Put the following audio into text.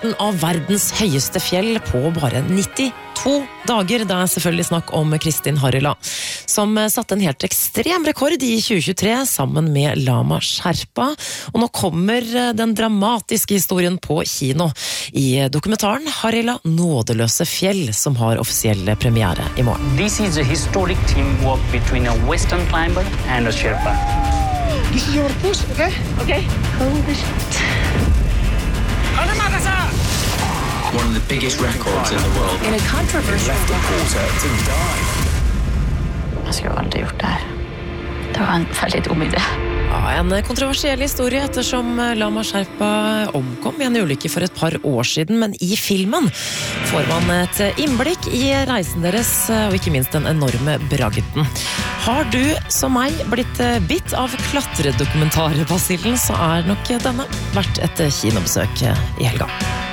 starten av verdens høyeste fjell på bare 92 dager. Det selvfølgelig snakk om Kristin Harila, som satte en helt ekstrem rekord i 2023 sammen med Lama Sherpa. Og nå kommer den dramatiske historien på kino i dokumentaren Harila nådeløse fjell, som har offisiell premiere i morgen. This is a historic teamwork between a Western climber and a Sherpa. This is your post, okay? Okay. Holy shit. One of the biggest records in the world. In a controversial Reporter to die. Jag skulle aldrig gjort det här. Det var en väldigt dum idé. Ja, en kontroversiell historie ettersom Lama Sherpa omkom i en ulykke for et par år siden, men i filmen får man et innblikk i reisen deres, og ikke minst den enorme bragden. Har du, som meg, blitt bitt av klatredokumentarbasillen, så nok denne vært et kinobesøk i helga.